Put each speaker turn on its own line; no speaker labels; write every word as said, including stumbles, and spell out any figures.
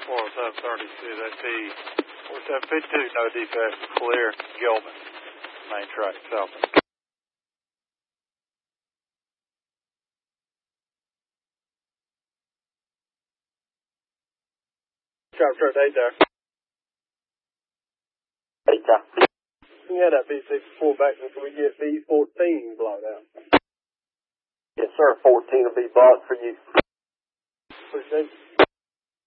four oh seven thirty-two, that'd be four seven fifty-two, no defects, clear, Gilman, main track, south. Chopper truck eight there.
Eight there.
Yeah, that B sixty-four back until we get B fourteen blocked out.
Yes, sir. fourteen will be blocked for you.
Appreciate it.